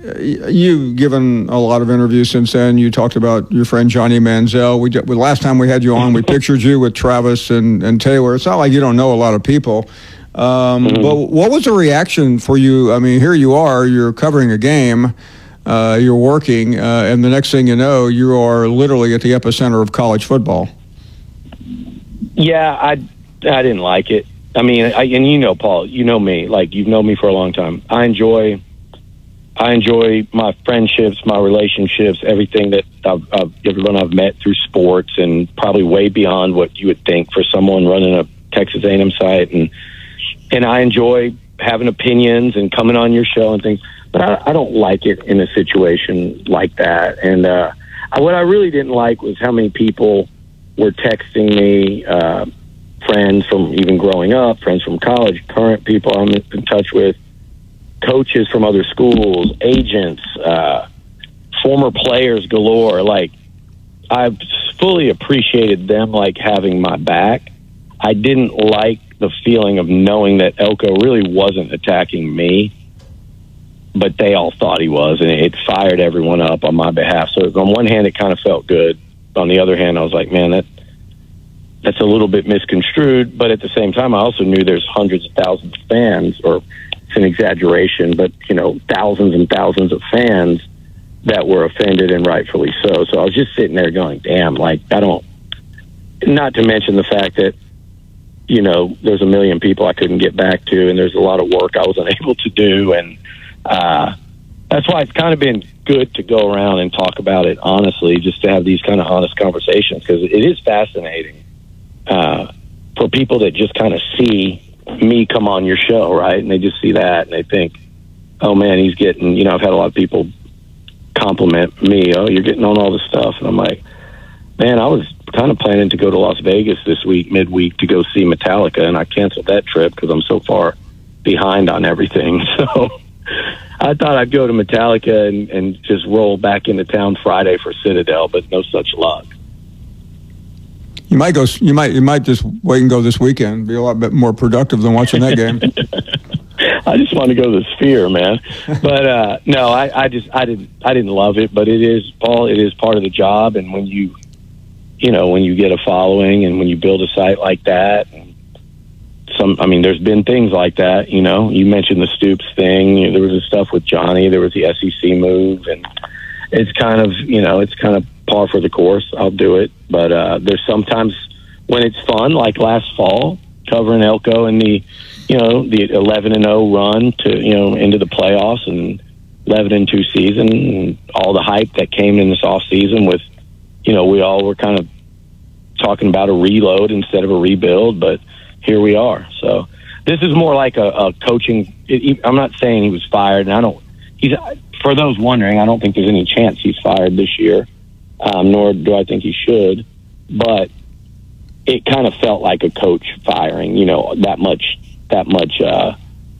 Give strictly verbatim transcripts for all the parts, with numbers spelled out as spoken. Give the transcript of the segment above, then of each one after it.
you've given a lot of interviews since then. You talked about your friend Johnny Manziel. We, the last time we had you on, we pictured you with Travis and, and Taylor. It's not like you don't know a lot of people. Um, mm-hmm. But what was the reaction for you? I mean, here you are, you're covering a game, uh, you're working, uh, and the next thing you know, you are literally at the epicenter of college football. Yeah, I, I didn't like it. I mean, I, and you know, Paul, you know me, like you've known me for a long time. I enjoy, I enjoy my friendships, my relationships, everything that I've, I've, everyone I've met through sports, and probably way beyond what you would think for someone running a Texas A and M site. And and I enjoy having opinions and coming on your show and things, but I, I don't like it in a situation like that. And uh, I, what I really didn't like was how many people were texting me. Uh, friends from even growing up, friends from college, current people I'm in touch with, coaches from other schools, agents, uh, former players galore. Like, I've fully appreciated them, like, having my back. I didn't like the feeling of knowing that Elko really wasn't attacking me, but they all thought he was, and it fired everyone up on my behalf. So on one hand, it kind of felt good. On the other hand, I was like, man, that that's a little bit misconstrued, but at the same time, I also knew there's hundreds of thousands of fans, or it's an exaggeration, but, you know, thousands and thousands of fans that were offended, and rightfully so. So I was just sitting there going, damn, like, I don't, not to mention the fact that, you know, there's a million people I couldn't get back to, and there's a lot of work I wasn't able to do. And uh, that's why it's kind of been good to go around and talk about it honestly, just to have these kind of honest conversations, because it is fascinating. Uh, for people that just kind of see me come on your show, right? And they just see that and they think, oh man, he's getting, you know, I've had a lot of people compliment me. Oh, you're getting on all this stuff. And I'm like, man, I was kind of planning to go to Las Vegas this week, midweek, to go see Metallica. And I canceled that trip because I'm so far behind on everything. So I thought I'd go to Metallica and, and just roll back into town Friday for Citadel, but no such luck. You might go. You might. You might just wait and go this weekend. Be a lot bit more productive than watching that game. I just want to go to the Sphere, man. But uh, no, I, I just I didn't I didn't love it. But it is, Paul. It is part of the job. And when you, you know, when you get a following and when you build a site like that, and some. I mean, there's been things like that. You know, you mentioned the Stoops thing. There was the stuff with Johnny. There was the S E C move, and it's kind of, you know, it's kind of par for the course. I'll do it. But uh, there's sometimes when it's fun, like last fall, covering Elko and the, you know, the eleven and oh run to, you know, into the playoffs, and eleven and two season, and all the hype that came in this off season with, you know, we all were kind of talking about a reload instead of a rebuild, but here we are. So this is more like a, a coaching. It, I'm not saying he was fired, and I don't. He's, for those wondering, I don't think there's any chance he's fired this year. Um, nor do I think he should, but it kind of felt like a coach firing, you know, that much, that much, uh,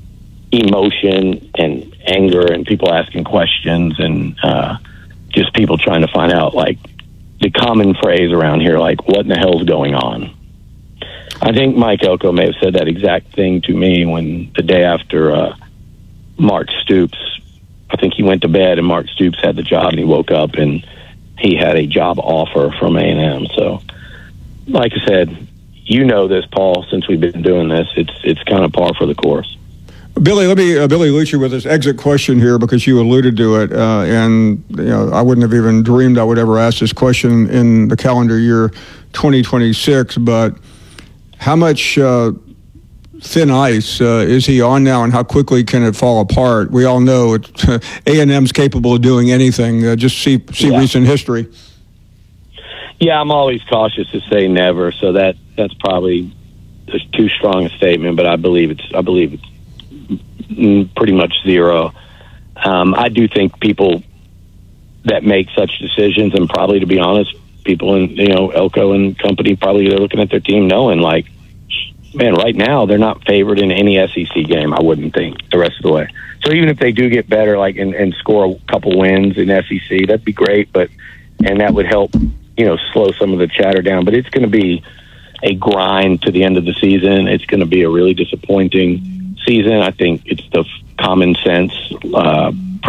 emotion and anger and people asking questions and, uh, just people trying to find out, like, the common phrase around here, like, what in the hell's going on? I think Mike Elko may have said that exact thing to me when the day after, uh, Mark Stoops, I think he went to bed and Mark Stoops had the job and he woke up and he had a job offer from A and M. So, like I said, you know this, Paul, since we've been doing this, it's it's kind of par for the course. Billy, let me uh, Billy Liucci with this exit question here, because you alluded to it, uh, and you know I wouldn't have even dreamed I would ever ask this question in the calendar year twenty twenty-six. But how much uh, thin ice uh, is he on now, and how quickly can it fall apart? We all know it, A and M's capable of doing anything. Uh, just see see yeah. recent history. Yeah, I'm always cautious to say never, so that that's probably too strong a statement. But I believe it's I believe it's pretty much zero. Um, I do think people that make such decisions, and probably, to be honest, people in, you know, Elko and company, probably they're looking at their team knowing, like, man, right now they're not favored in any S E C game, I wouldn't think, the rest of the way. So even if they do get better, like, and, and score a couple wins in S E C, that'd be great, but and that would help, you know, slow some of the chatter down. But it's going to be a grind to the end of the season. It's going to be a really disappointing season. I think it's the common sense uh,